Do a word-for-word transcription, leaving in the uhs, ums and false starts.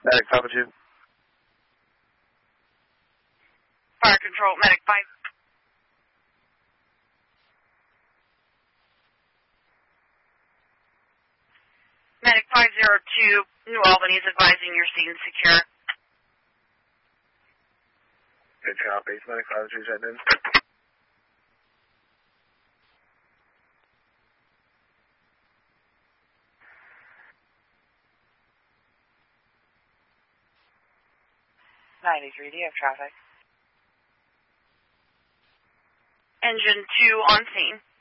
Medic, Papa two. Fire control, medic five. Medic five zero two, New Albany is advising you're seen secure. Good job, base medic five two heading in. ninety-three, do you have traffic? Engine two on scene.